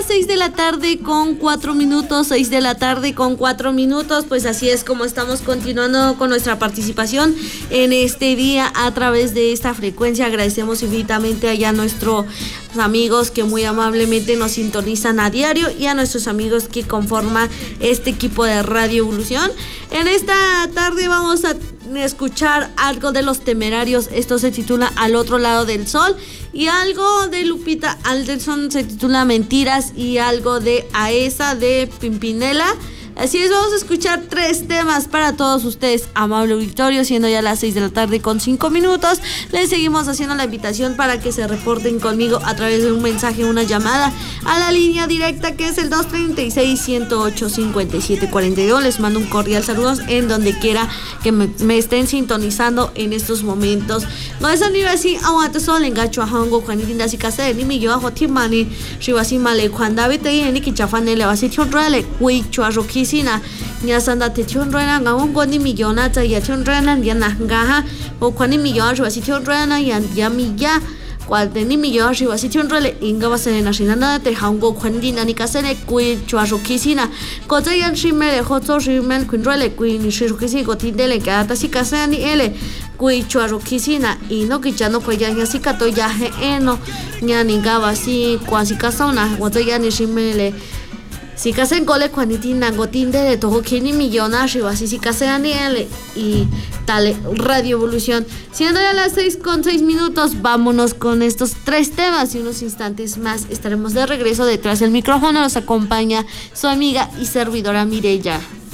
6 de la tarde con 4 minutos, 6 de la tarde con 4 minutos, pues así es como estamos continuando con nuestra participación en este día a través de esta frecuencia. Agradecemos infinitamente allá a nuestros amigos que muy amablemente nos sintonizan a diario y a nuestros amigos que conforman este equipo de Radio Evolución. En esta tarde vamos a escuchar algo de Los Temerarios, esto se titula Al Otro Lado del Sol, y algo de Lupita Alderson se titula Mentiras, y algo de Aesa de Pimpinela. Así es, vamos a escuchar 3 temas para todos ustedes, amable auditorio, siendo ya las 6 de la tarde con 5 minutos. Les seguimos haciendo la invitación para que se reporten conmigo a través de un mensaje, una llamada a la línea directa que es el 236-108-5742. Les mando un cordial saludo en donde quiera que me estén sintonizando en estos momentos. No es así, aguante sol en gacho a hango cuando tindas y casa ni mi yo a jotimani shivasi male cuando habite ni que chafane le va a ser chorrale huicho a roquisina ni a sanda te chorrana ngawon goni millona ta ya chorrana ya na ngaha o kwani millona shivasi chorrana ya mi ya cual de ni millona shivasi chorrale inga va a ser na shinanda te hango kwandina ni casa le huicho a roquisina cosa ya shimele hotso shimel kunrale kuin shirukisi gotindele gata si casa ni ele kuichua rokisina y no que ya no pues ya así cato ya eno ya ni gaba así cuasi casona cuando ya ni shimele si casen cole cuanitina gotinde de todo kini millonario así si casen él y tal Radio Evolución. Siendo ya las 6:06 minutos, vámonos con estos 3 temas y unos instantes más estaremos de regreso. Detrás del micrófono nos acompaña su amiga y servidora Mireya.